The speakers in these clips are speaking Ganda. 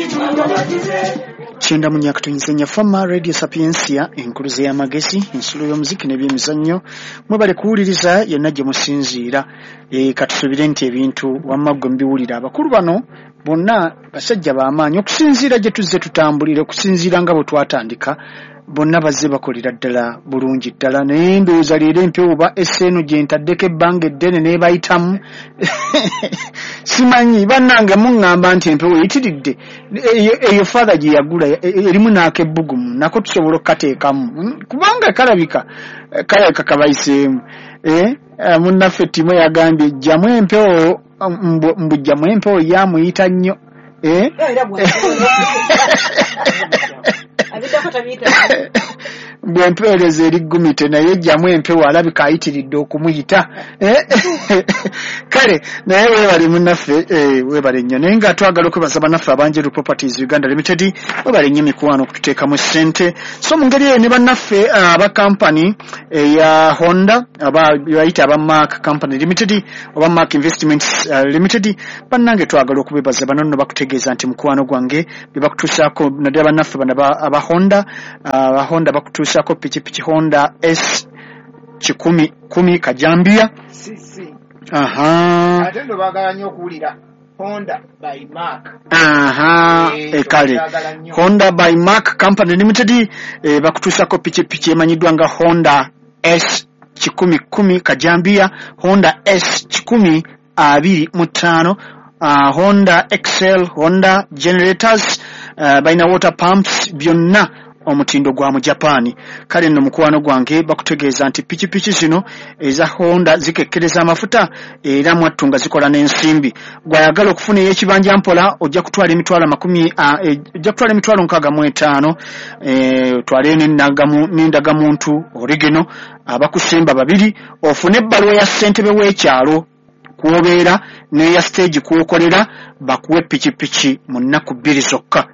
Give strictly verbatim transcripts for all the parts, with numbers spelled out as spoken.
Chenda munyakatonyiza fama Radio Sapiensia enkuluze ya magezi ensulo y'omuziki n'ebyemizannyo mwebale kuwuliriza yenna gye musinziira e katusubire nti ebintu wamagwe mbiwulira abakulu bano bonna basajja b'amaanyi okusinziira gye tuzze tutambulire okusinziira nga bwe twatandika bonna bazze bakolera ddala bulungi ddala naye ndowooza leero empewo oba esseeno gye ntaddeko ebbanga eddene n'ebayitamu simanyi bannange muŋŋamba nti empewo eyitiridde eyo faatha gye yagula erimu n'akebbugumu nako tusobola okukateekamu kubanga kalabika kalabika kabayiseemu munnaffe ttimu yagambye jjamu empewo mbu jjamu empewo yamuyita nnyo bwempeereza eri ggumite naye jjamu empewo alabika ayitiridde okumuyita kale naye weebale munnaffe weebale nnyo naye nga twagala okwebaza bannaffe abanjeru Properties Uganda Limited weebale nnyo mikwano okututeekamu ssente so mu ngeri eyo ne bannaffe aba kampani eya Honda aba bayita aba Mark Company Limited oba Mark Investments uh, Limited bannange twagala okubebaza bano no bakutegeeza nti mukwano gwange bebakutuusaako naddala bannaffe bano aba Honda aba Honda bakutuusaako pikipiki Honda S kikumi kumi Kajambia si si aha ate ndo bagala nnyo okuwulira Honda by Mark aha ekale Honda by Mark Company Limited e, bakutuusaako pikipiki emanyiddwa nga Honda S kikumi kumi Kajambia Honda S kikumi abiri mu ttaano uh, Honda Excel Honda generators uh, baina water pumps byonna omutindo gwa mu Japan kale nno mukwano gwange bakutegeeza nti pikipiki zino eza Honda zikekkereza amafuta era mwattunga zikola n'ensimbi gwayagala okufuna ekibanja mpola ojja kutwala emitwalo makumi ojja kutwala emitwalo nkaaga mu etaano eh twale n'endagamu n'endagamuntu origino abakusemba babiri ofune ebbaluwa ya ssentebe w'ekyalo kuobeera n'eya stage kuokolera bakuwe pikipiki mu nnaku bbiri zokka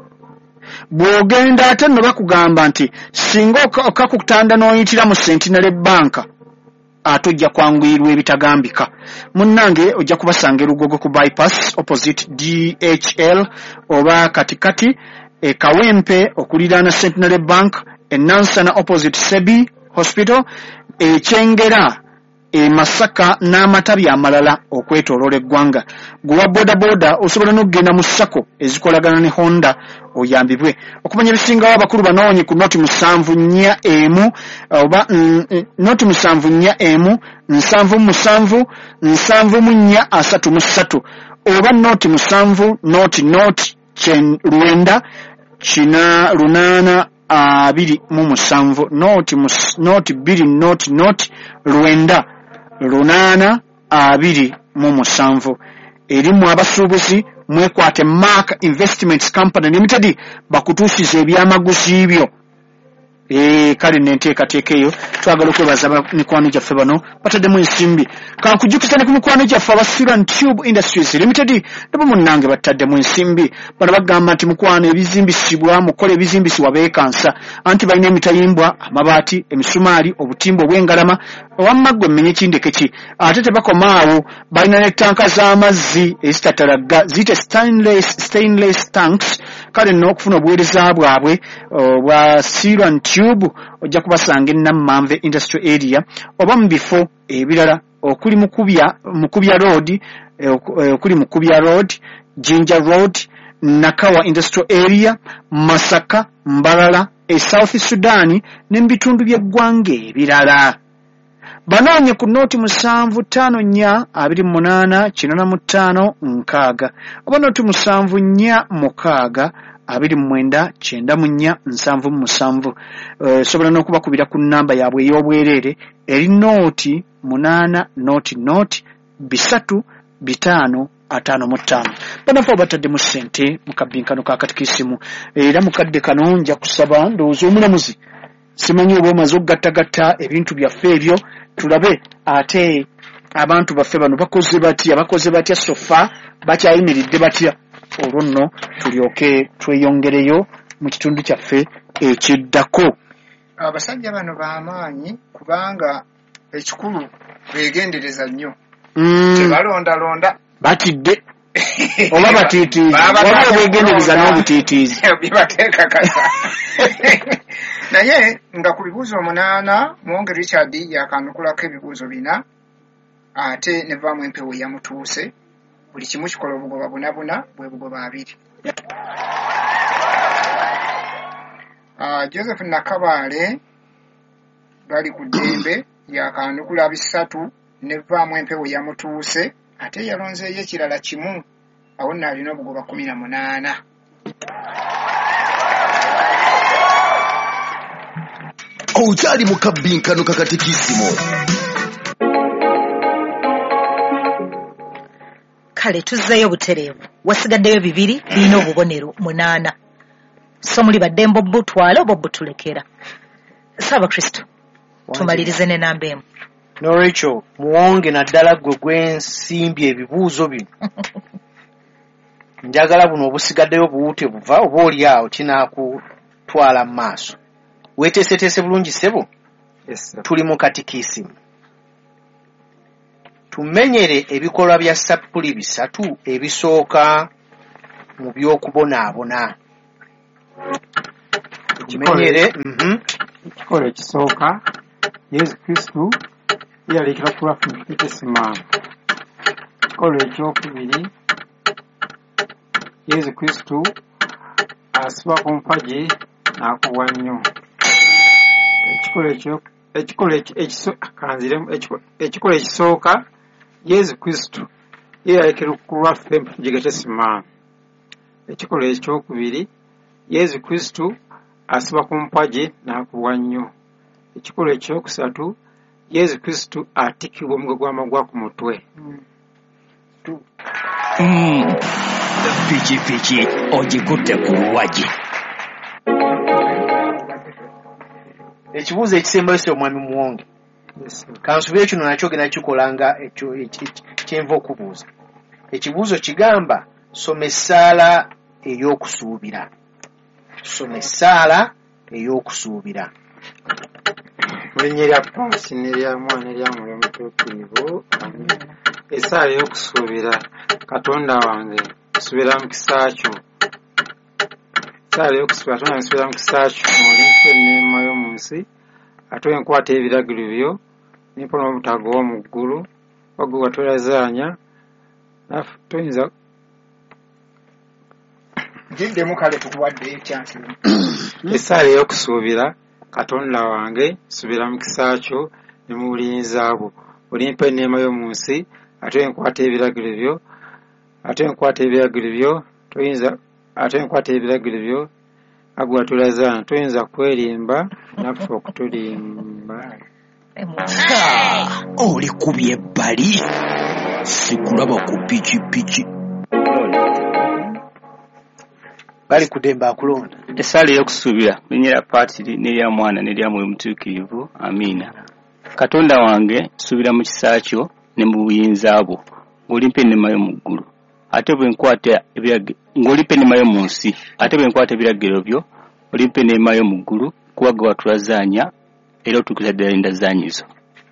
bwogenda ate no bakugamba nti singa okakutanda n'oyitira mu Centenary Bank atojja kwanguyirwa ebitagambika munnange ojja kubasanga Lugogo ku bypass opposite D H L oba katikati e Kawempe okuliraana Centenary Bank e Nansana opposite Sebi Hospital e Chengera e Masaka n'amatabi amalala okwetooloola eggwanga guwa boda boda osobola n'okugenda mu ssako ezikolagana ne Honda oyambibwe okumanya ebisingawo abakulu banoonye ku noti musanvu nnya emu oba mm, noti musanvu nnya emu nsanvu musanvu nsanvu mu nnya asatu mu ssatu oba noti musanvu noti noti chen lwenda kina lunaana abiri mu musanvu noti mus, noti biri noti noti lwenda lunaana abiri mu musanvu erimu abasuubuzi mwekwate Mark Investments Company Limited bakutuusiza ebyamaguzi byo eh kale nenteekateeka eyo twagala okwebaza mikwano gyaffe bano bataddemu ensimbi kankujjukiza ne ku mikwano gyaffe aba Siran Tube Industries Limited nabo munnange bataddemu ensimbi bano bagamba nti mukwano ebizimbisibwa mukola ebizimbisibwa beekansa anti balina emitayimbwa amabaati emisumaali obutimba obw'engalama owammaggwe mmenye kindekeki ate tebakomaawo balina ne tanka z'amazzi ezitatalaga ziyite stainless stainless tanks kale nno okufuna obuweereza bwabwe bwa Siran Tube ojja kubasanga Nammanve Industrial Area oba mu bifo ebirala okuli mukubya mukubya road okuli mukubya road Jinja Road Nakawa Industrial Area Masaka Mbalala e South Sudan n'ebitundu by'eggwanga ebirala banoonye ku noti musanvu ttaano nnya abiri mu munaana kinaana mu ttaano nkaaga oba noti musanvu nnya mukaaga abiri mu mwenda kyenda mu nnya nsanvu mu musanvu sobola n'okubakubira ku nnamba yaabwe ey'obwereere eri nooti munaana nooti nooti bisatu bitaano ataano mu ttaano banafu batadde mu ssente mu kabinkano ka katikisimu era mukadde kano nja kusaba ndowooza omulamuzi simanyi oba omaze okugattagatta ebintu byaffe ebyo tulabe ate abantu baffe bano bakoze batya bakoze batya sofa bakyayimiridde batya olwo nno tulyoke tweyongereyo mu kitundu kyaffe ekiddako abasajja bano b'amaanyi kubanga ekikulu beegendereza nnyo mm. tebalondalonda batidde oba batiitiizi waba obwegendereza n'obutiitiizi bibateeka kasa naye nga ku bibuuzo omunaana Muwonge Richard yakandukulako ebibuuzo bina ate ne vaamu empewo yamutuuse buli kimu kikola obugoba bunabuna bwe bugoba abiri. Uh, Joseph Nakabaale bali ku ddembe yakandukula bisatu ne vaamu empewo yamutuuse ate yalonzeeyo ekirala kimu awo nno alina obugoba kumi na munaana. Okyali mu kabbinkano kakatekisimo. Kale tuzzeeyo butereevu wasigaddeyo bibiri birina obubonero munaana so muli baddembo butwala oba butulekera. Saba Kristo tumalirize ne namba emu. No Rachel Muwonge naddala gwe gwensimbye ebibuuzo bino njagala buno obusigaddeyo buwute buva oba oli awo kinaakutwala mu maaso. Weeteeseteese bulungi ssebo? Yes, tuli mu katikisimu. Tumenyere ebikolwa bya sapuli bisatu ebisooka mu by'okubonaabona. Tumenyere ekikola ekisooka Yesu Kristo yalekera kulwafu mu batisima. Ekikola ekyokubiri Yesu Kristo asiba ku mpagi n'akubwa nnyo. Ekikola ekyo ekikola ekisokanziremu ekikola ekisooka Yesu Kristo yalekera kulwafu mu batisima. Ekikola ekyokubiri Yesu Kristo asiba ku mpagi n'akubwa nnyo. Ekikola ekyokusatu Yesu Kristo atikibwa omugo gw'amagwa ku mutwe. Mm. Piki piki ogikutte ku luwagi. Ekibuuzo ekisembayo si omwami Muwonge. Kansubire kino nakyo genda kikolanga ekyo kyenva okubuuza. Ekibuuzo kigamba soma essaala ey'okusuubira. Soma essaala ey'okusuubira. Linnya lya Paasi n'erya Mwana n'erya Mwoyo Omutuukirivu. Essaala ey'okusuubira. Katonda wange nsubira mu kisa kyo. Essaala ey'okusuubira Katonda nsubira mu kisa kyo olimpe enneema y'omu nsi ate enkwata ebiragiro byo nimpona obutago w'omu ggulu wagwe watulazaanya naffe tuyinza jiddemu kale tukuwaddeyo chance. Essaala ey'okusuubira Katonda wange nsubira mu kisa kyo ne mu bulinza bwo olimpe enneema y'omu nsi ate enkwata ebiragiro byo ate enkwata ebiragiro byo tuyinza ate enkwata ebiragiro byo agwe watulazaana tuyinza kwerimba naffe okutulimba. Oli kubye ebbali sikulaba ku pikipiki. Bali ku ddembe akulonda. Essaala ey'okusuubira linnya lya Paati n'erya Mwana n'erya Mwoyo Omutuukirivu. Amiina. Katonda wange nsubira mu kisa kyo ne mu buyinza bwo ng'olimpa enneema y'omu ggulu ate bwe nkwata ebiragiro ng'olimpa enneema y'omu nsi ate bwe nkwata ebiragiro byo olimpa enneema y'omu ggulu kuba gwe watulazaanya era otuukiza ddala endazaanyizo.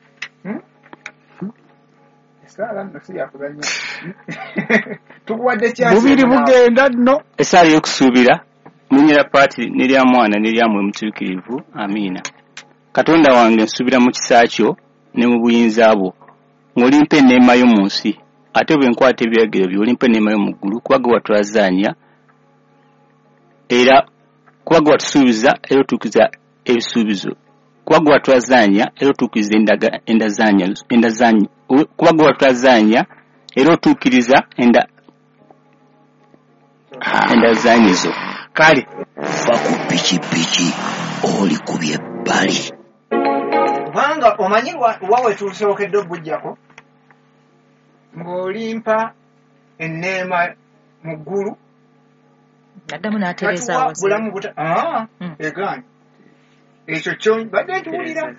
Essaala nno si yakuzannya. Tukuwadde chance. Bubiri bugenda nno. Essaala ey'okusuubira linnya lya Paati n'erya Mwana n'erya Mwoyo Omutuukirivu. Amiina. Katonda wange nsubira mu kisa kyo ne mu buyinza bwo ng'olimpa enneema y'omu nsi ate bwe nkwata ebiragiro byo olimpa enneema y'omu ggulu kuba gwe watulazaanya era kuba gwe watusuubiza era otuukiza ebisuubizo kuba gwe watulazaanya era otuukiriza endazaanya endazaanyi kuba gwe watulazaanya era otuukiriza enda endazaanyizo. Kale va ku pikipiki oli kubye ebbali. Kubanga omanyi wawe tusobokedde okujjako ng'olimpa enneema mu ggulu Addamu n'atereeza awo. Bulamu buta ah egaanyi ekyo kyo badde nkiwulira.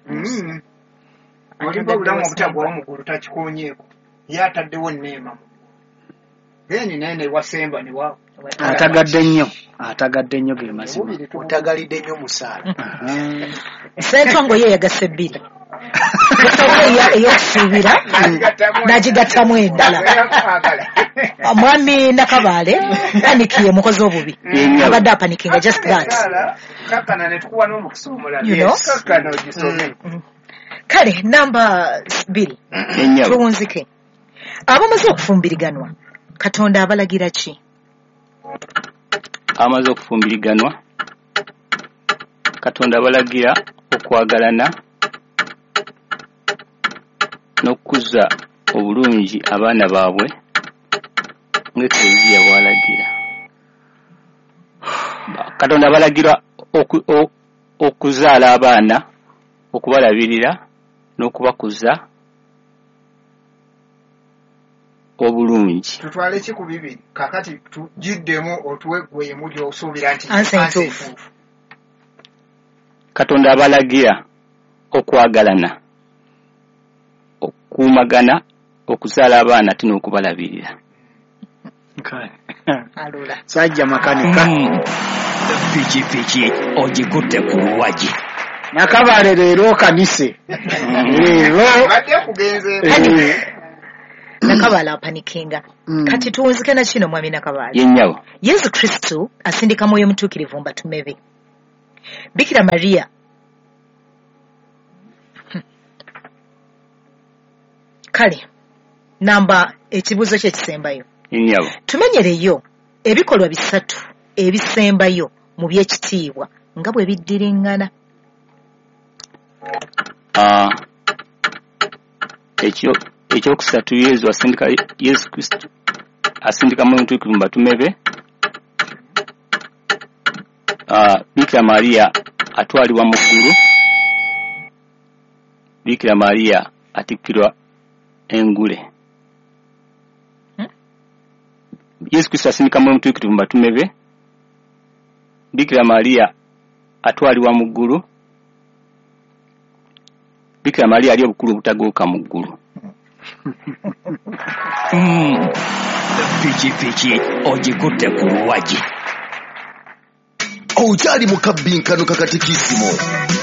Olimpa obulamu obutagwawo mu ggulu takikoonyeeko ye ataddewo enneema. Then nene wasemba ne waawo. Atagadde nnyo atagadde nnyo ge mazima. otagalidde nnyo musaala. Ssentongo ye yagase bbiri. eyokusuubira n'agigattamu endala. Mwami Nakabaale panikiye mukozi obubi abadde apanikinga just that. You know? Kale namba bbiri tuwunzike abamaze okufumbiriganwa Katonda abalagira ki? Amaze okufumbiriganwa Katonda abalagira okwagalana n'okukuza obulungi abaana baabwe ng'Eklezia bw'alagira. Katonda abalagira okuzaala abaana, okubalabirira n'okubakuza obulungi. Tutwale ki ku bibiri kakati tujiddemu otuwe gwe muli osuubira nti ansentuufu. Katonda abalagira okwagalana, okuumagana, okuzaala abaana ate n'okubalabirira. Alula. Sajja makanika. Pikipiki ogikutte ku luwagi. Nakabaale leero kanise. Leero. Badde kugenze. Nakabaale apanikinga. Kati tuwunzike na kino mwami Nakabaale. Yenyawo. Yesu Kristo asindika Mwoyo Mutuukirivu mbatume be. Bikira Maria kale namba ekibuzo kye kisembayo. Yenyawo. Tumenyereyo ebikolwa bisatu ebisembayo mu by'ekitiibwa nga bwe biddiringana. Ah, ekyo ekyokusatu Yesu asindika Yesu Kristo asindika Mwoyo Mutuukirivu mbatume be. Ah, Bikira Maria atwalibwa mu ggulu. Bikira Maria atikkirwa engule. Hmm? Yesu Kristo asindika Mwoyo Mutuukirivu mbatume be. Bikira Maria atwalibwa mu ggulu. Bikira Maria ali obukulu obutagooka mu ggulu. Pikipiki ogikutte ku luwagi. Okyali mu kabbinkano kakatikisimo.